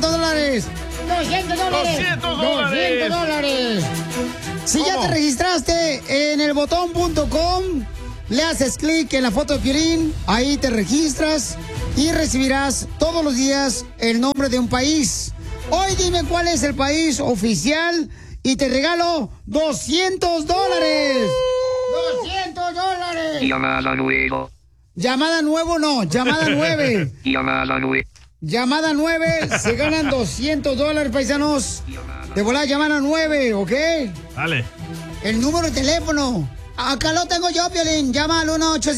$200. $200. $200. Si ya te registraste en elbotón.com, le haces clic en la foto de Piolín, ahí te registras y recibirás todos los días el nombre de un país. Hoy dime cuál es el país oficial y te regalo $200. $200. Llamada nuevo. Llamada nuevo no, llamada 9. Llamada 9. Llamada 9, se ganan $200, paisanos. De volada, llamada 9, ¿ok? Dale. El número de teléfono. Acá lo tengo yo, Piolín. Llama al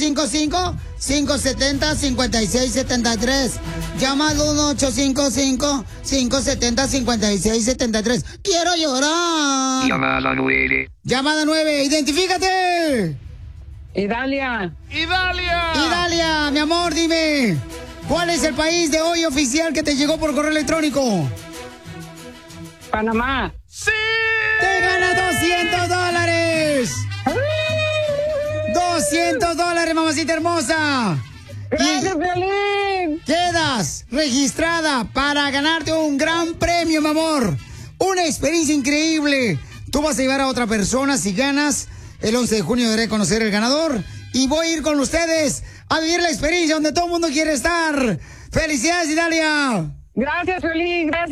1-855-570-5673. Llama al 1-855-570-5673. ¡Quiero llorar! Llamada 9. Llamada 9, identifícate. Idalia. Idalia, mi amor, dime. ¿Cuál es el país de hoy oficial que te llegó por correo electrónico? Panamá. ¡Sí! ¡Te ganas $200! $200, mamacita hermosa. ¡Gracias, Piolín! Quedas registrada para ganarte un gran premio, mi amor. Una experiencia increíble. Tú vas a llevar a otra persona si ganas. El 11 de junio daré a conocer el ganador. Y voy a ir con ustedes a vivir la experiencia donde todo el mundo quiere estar. ¡Felicidades, Idalia! Gracias, Piolín. Gracias.